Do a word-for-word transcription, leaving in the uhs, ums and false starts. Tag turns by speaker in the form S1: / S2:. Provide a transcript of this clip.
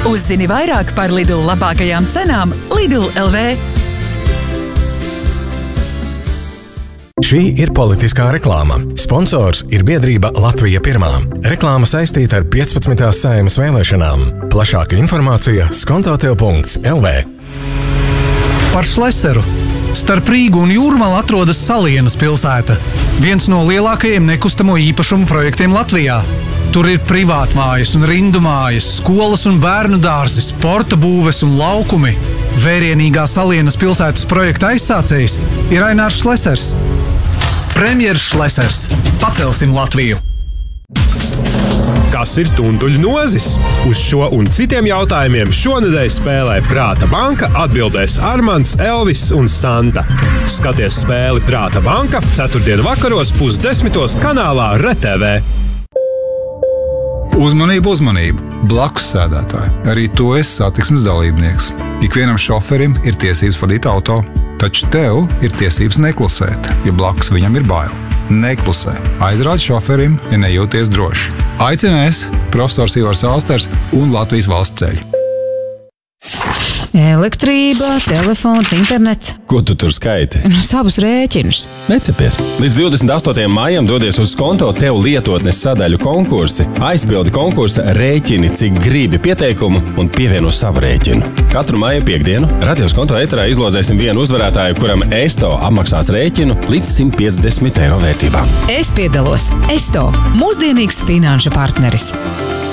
S1: Uzzini vairāk par Lidl labākajām cenām Lidl L V.
S2: Šī ir politiskā reklāma. Sponsors ir biedrība Latvija Pirmā. Reklāma saistīta ar piecpadsmitās Saeimas vēlēšanām. Plašāka informācija skontotev punkts L V.
S3: Par Šleseru. Starp Rīgu un Jūrmalu atrodas Salienas pilsēta. Viens no lielākajiem nekustamo īpašumu projektiem Latvijā. Tur ir privātmājas un rindumājas, skolas un bērnu dārzi, sporta būves un laukumi. Vērienīgā Salienas pilsētas projekta aizsācējs ir Ainārs Šlesers. Premjers Šlesers. Pacelsim Latviju!
S4: Kas ir tunduļu nozis? Uz šo un citiem jautājumiem šonedēļ spēlē Prāta banka atbildēs Armands, Elvis un Santa. Skaties spēli Prāta banka ceturtdien vakaros pusdesmitos kanālā R T V.
S5: Uzmanību, uzmanību! Blakus sēdētāji. Arī tu esi satiksmes dalībnieks. Ikvienam šoferim ir tiesības vadīt auto, taču tev ir tiesības neklusēt, ja blakus viņam ir bail. Neklusē. Aizrādi šoferim, ja nejūties droši. Aicinājis profesors Ivars Alsters un Latvijas valsts ceļi.
S6: Elektrība, telefons, internets.
S7: Ko tu tur skaiti?
S6: Nu, savus rēķinus.
S7: Necepies. Līdz divdesmit astotajam maijam dodies uz konto tev lietotnes sadaļu konkursi. Aizpildi konkursa rēķini, cik gribi pieteikumu un pievieno savu rēķinu. Katru maija piekdienu radios konto ēterā izlozēsim vienu uzvarētāju, kuram Esto apmaksās rēķinu līdz simt piecdesmit eiro vērtībā.
S6: Es piedalos. Esto. Mūsdienīgs finanšu partneris.